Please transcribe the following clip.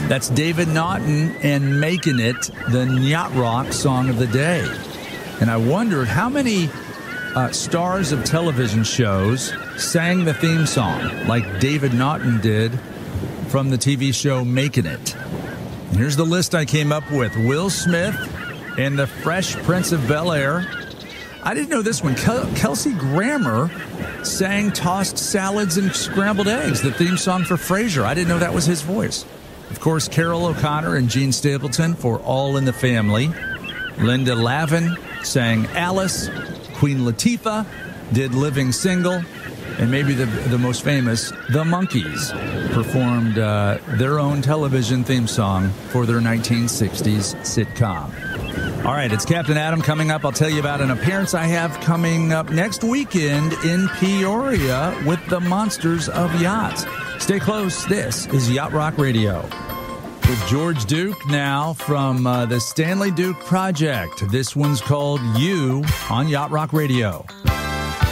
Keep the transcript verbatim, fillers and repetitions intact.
That's David Naughton and Making It, the Yacht Rock song of the day. And I wondered how many uh, stars of television shows sang the theme song like David Naughton did from the T V show Making It. And here's the list I came up with. Will Smith and the Fresh Prince of Bel-Air. I didn't know this one. Kel- Kelsey Grammer sang Tossed Salads and Scrambled Eggs, the theme song for Frasier. I didn't know that was his voice. Of course, Carol O'Connor and Gene Stapleton for All in the Family. Linda Lavin sang Alice. Queen Latifah did Living Single. And maybe the the most famous, the Monkees, performed uh, their own television theme song for their nineteen sixties sitcom. All right, it's Captain Adam coming up. I'll tell you about an appearance I have coming up next weekend in Peoria with the Monsters of Yachts. Stay close. This is Yacht Rock Radio. With George Duke now from uh, the Stanley Duke Project. This one's called You on Yacht Rock Radio.